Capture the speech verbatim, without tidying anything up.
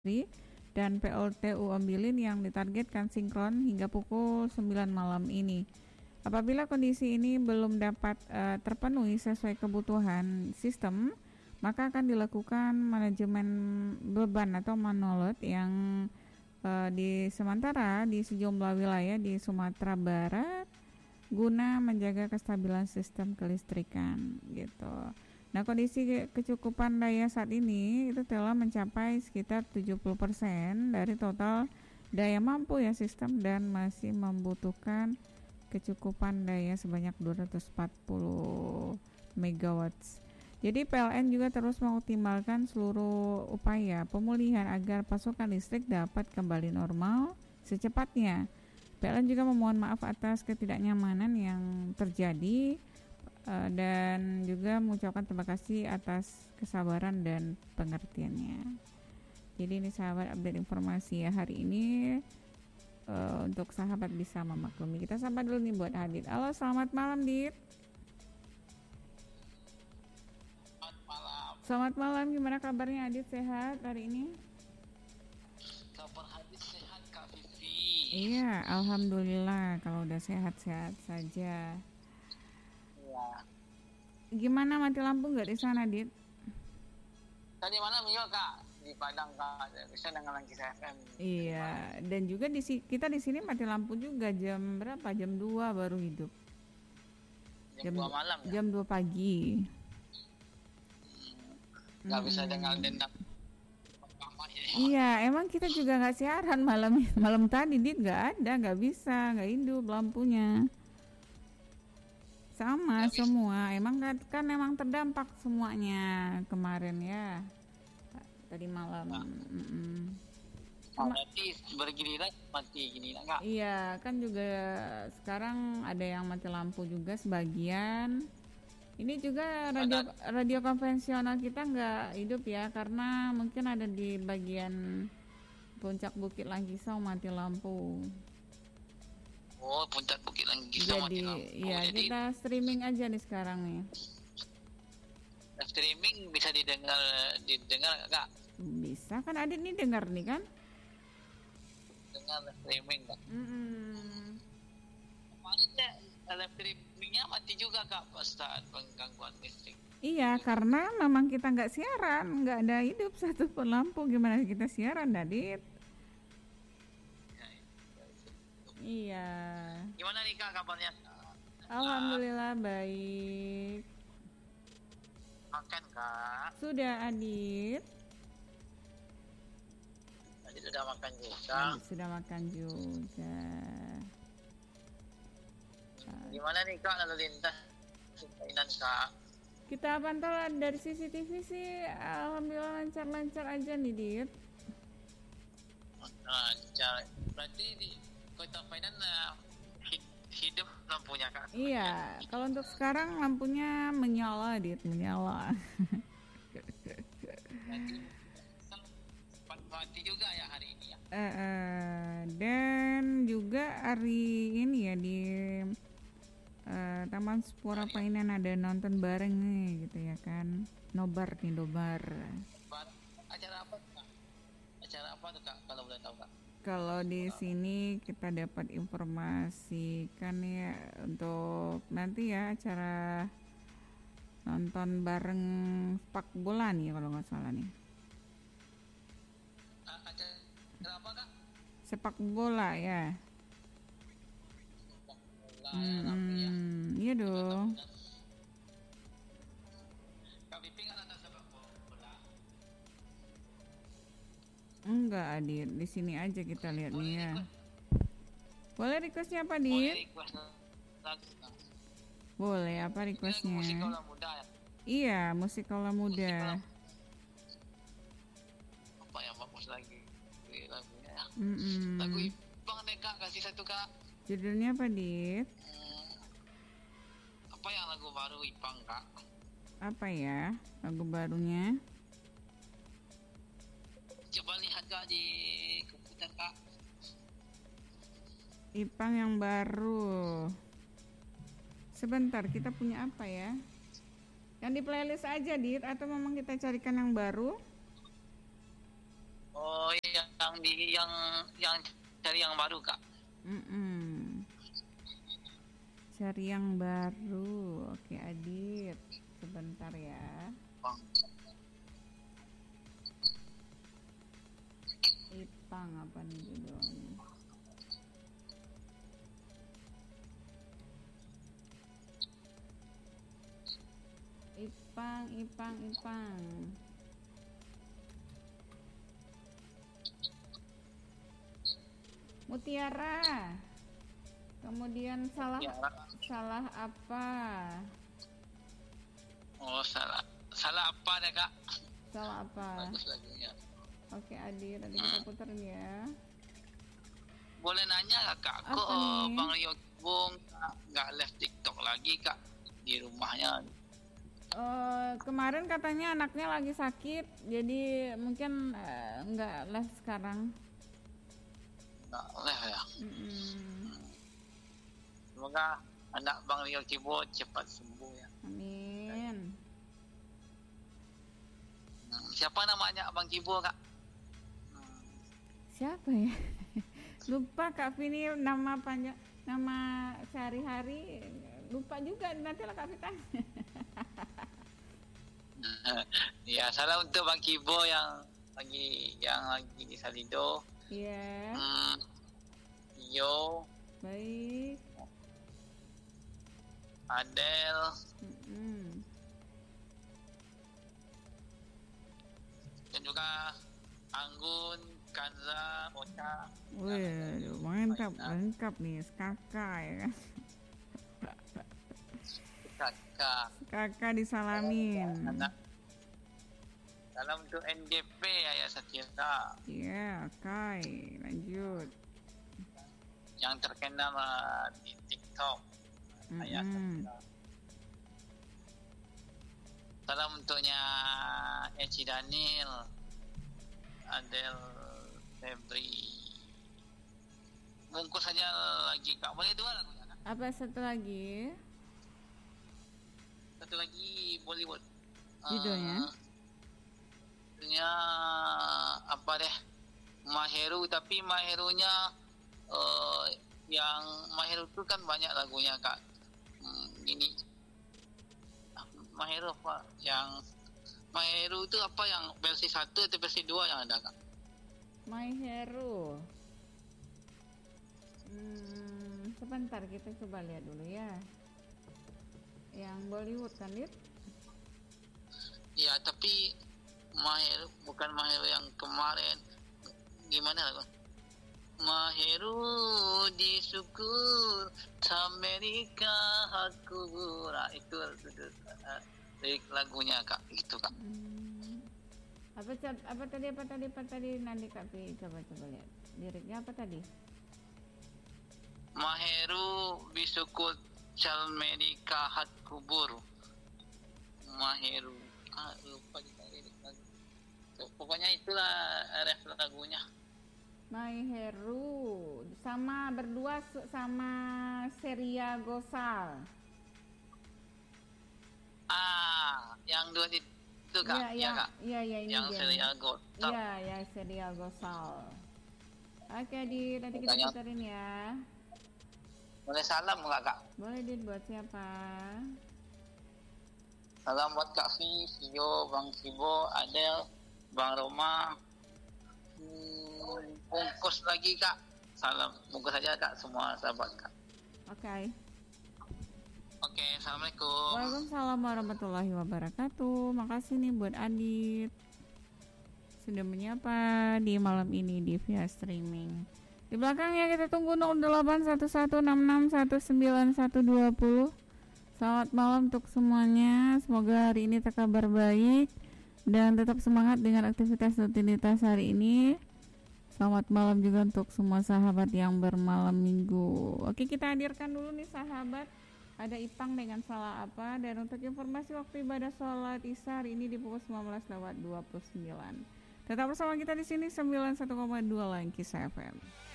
dan P L T U Ombilin yang ditargetkan sinkron hingga pukul sembilan malam ini. Apabila kondisi ini belum dapat uh, terpenuhi sesuai kebutuhan sistem, maka akan dilakukan manajemen beban atau manoload yang uh, di sementara di sejumlah wilayah di Sumatera Barat guna menjaga kestabilan sistem kelistrikan gitu. Nah, kondisi kecukupan daya saat ini itu telah mencapai sekitar tujuh puluh persen dari total daya mampu ya sistem dan masih membutuhkan kecukupan daya sebanyak dua ratus empat puluh megawatt. Jadi P L N juga terus mengoptimalkan seluruh upaya pemulihan agar pasokan listrik dapat kembali normal secepatnya. P L N juga memohon maaf atas ketidaknyamanan yang terjadi Uh, dan juga mengucapkan terima kasih atas kesabaran dan pengertiannya. Jadi ini sahabat update informasi ya hari ini uh, untuk sahabat bisa memaklumi. Kita sapa dulu nih buat Adit. Halo, selamat malam Dit. Selamat malam. Selamat malam, gimana kabarnya Adit, sehat hari ini? Kabar Adit sehat Kak Vivi. Iya, alhamdulillah kalau udah sehat-sehat saja. Ya. Gimana, mati lampu nggak di sana, Dit? Tadi malam juga Kak di Padang Kak, bisa dengan Kisah F M. Iya, dan juga di kita di sini mati lampu juga jam berapa? Jam dua baru hidup. Jam, jam dua malam ya? Jam dua pagi. Nggak hmm. bisa dengan dendam. Iya, emang kita juga nggak siaran malam malam tadi, Dit, nggak ada, nggak bisa, nggak hidup lampunya. Sama Habis. Semua, emang kan, kan emang terdampak semuanya kemarin ya, tadi malam. Nah. Oh, berarti bergiliran mati gini enggak? Iya, kan juga sekarang ada yang mati lampu juga sebagian. Ini juga radio radio konvensional kita nggak hidup ya, karena mungkin ada di bagian puncak Bukit Langkisau mati lampu. Oh, puncak Bukit Langkisau mati lampu. Ya, jadi kita streaming aja nih sekarang nih. Streaming bisa didengar didengar enggak? Bisa kan, Adit nih dengar nih kan? Dengar streaming Kak. Mm-mm. Kemarin deh live streamingnya mati juga Kak pas saat penggangguan listrik. Iya, karena memang kita nggak siaran, nggak ada hidup satu pun lampu, gimana kita siaran, Adit? Iya. Gimana nih Kak kabarnya? Alhamdulillah baik. Makan Kak? Sudah, Adit. Adit sudah makan juga. Adit sudah makan juga. Gimana nih Kak lalu lintas permainan Kak? Kita pantau dari C C T V sih, alhamdulillah lancar-lancar aja nih, Dit. Lancar. Berarti di Kota Painan uh, hidup lampunya Kak? Iya, kalau untuk sekarang lampunya menyala, Dit, menyala. Mati juga ya hari ini ya? Uh, uh, dan juga hari ini ya di uh, Taman Spora Painan ada nonton bareng nih gitu ya kan, nobar nih, nobar. Acara apa Kak? Acara apa tuh Kak kalau boleh tahu Kak? Kalau di sini kita dapat informasikan ya untuk nanti ya acara nonton bareng sepak bola nih kalau nggak salah nih. Acara apa Kak? Sepak bola ya. Sepak bola hmm, ya. Iya dong. Kak Bipi nggak nonton sepak bola? Enggak, Adit. Di sini aja kita lihat nih ya. Boleh requestnya apa, Dit? Boleh request lagu. Boleh, apa requestnya? Musik kaula muda ya? Iya, musik kaula muda. Apa yang bagus lagi lagunya ya? Mm-mm. Lagu Ipang deh Kak, kasih satu Kak. Judulnya apa, Dit? Hmm, apa yang lagu baru Ipang Kak? Apa ya lagu barunya? Coba lihat Kak di komputer Kak. Ipang yang baru. Sebentar, kita punya apa ya? Yang di playlist aja, Dit, atau memang kita carikan yang baru? Oh Oh, yang di yang yang cari yang baru Kak. Mm-mm. Cari yang baru. Oke Adit, sebentar ya. Bang. Ipang apa nih judulnya? Ipang, Ipang, Ipang. Mutiara. Kemudian salah Mutiara. salah apa? Oh, salah. Salah apa deh Kak? Salah apa? Bagus lagunya. Oke Adit, nanti kita puterin ya. Boleh nanya nggak Kak? Apa Kok uh, nih? Bang Rio Bung nggak live TikTok lagi Kak di rumahnya? Uh, kemarin katanya anaknya lagi sakit, jadi mungkin uh, nggak live sekarang. Nggak live ya. Mm-mm. Semoga anak Bang Rio Kibo cepat sembuh ya. Amin. Hmm, siapa namanya Abang Kibo Kak? Hmm, Siapa ya? Lupa Kak Vini nama panjang, nama sehari-hari lupa juga, nanti lah Kak Vita. ya salah untuk Bang Kibo yang lagi yang lagi di Salido. Iya. Hmm, Yo, Baik. Adel, Mm-mm. dan juga Anggun, Kanza, Ocha. Wih, mantap, lengkap nih, kakak ya kan. Kakak. Kakak disalamin. Anak. Salam untuk N J P Ayah Satyata. Iya, Kai, lanjut. Yang terkenal uh, di TikTok. Ayah Mm-mm. Satyata. Salam untuknya Eci Daniel, Adel, Febri. Bungkus saja lagi Kak. Boleh dua lagunya Kak? Apa satu lagi? Satu lagi Bollywood. Judulnya? Uh, judulnya apa deh? Maheru, tapi Maherunya uh, yang Maheru itu kan banyak lagunya Kak. Hmm, ini Maheru apa? Yang Maheru itu apa yang versi satu atau versi dua yang ada Kak? My Hero. Hmm, sebentar kita coba lihat dulu ya. Yang Bollywood kan, Dit? Ya, tapi Maheru bukan Maheru yang kemarin. Gimana lagu? Maheru di suku Amerika aku. Nah, itu, itu uh, lirik lagunya Kak, gitu Kak. Hmm. Apa apa tadi apa tadi apa tadi nanti Kak Pi coba coba lihat. Liriknya apa tadi? Maheru bisukut Amerika hat kubur. Maheru. Ah, lupa kita lirik lagu. So, pokoknya itulah ref lagunya. My Hero sama berdua sama Seria Gosal. Ah, yang dua itu Kak, Iya, ya, ya, Kak. Iya, iya ini Yang dia. Seria Gosal. Iya, ya Seria Gosal. Oke, Dit, nanti kita Pokoknya- puterin ya. Boleh salam nggak Kak? Boleh, Dit, buat siapa? Salam buat Kak Vi, Vio, Bang Kibo, Adel, Bang Roma. Hmm, bungkus lagi Kak. Salam, bungkus aja Kak semua sahabat Kak. Oke. Oke, Assalamualaikum. Waalaikumsalam warahmatullahi wabarakatuh. Makasih nih buat Adit sudah menyapa di malam ini di via streaming. Di belakangnya kita tunggu nol delapan satu satu enam enam satu sembilan satu dua nol. Selamat malam untuk semuanya. Semoga hari ini terkabar baik dan tetap semangat dengan aktivitas rutinitas hari ini. Selamat malam juga untuk semua sahabat yang bermalam minggu. Oke, kita hadirkan dulu nih sahabat. Ada Ipang dengan salah apa, dan untuk informasi waktu ibadah sholat Isya hari ini di pukul sembilan belas lewat dua puluh sembilan. Tetap bersama kita di sini sembilan puluh satu koma dua Langkis F M.